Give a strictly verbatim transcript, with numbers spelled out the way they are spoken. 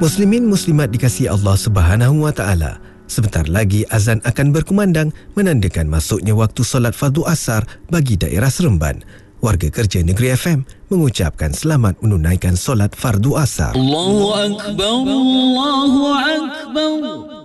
Muslimin muslimat dikasihi Allah Subhanahu Wa Taala. Sebentar lagi azan akan berkumandang menandakan masuknya waktu solat fardu asar bagi daerah Seremban. Warga kerja Negeri F M mengucapkan selamat menunaikan solat fardu asar. Allahu Akbar, Allahu Akbar.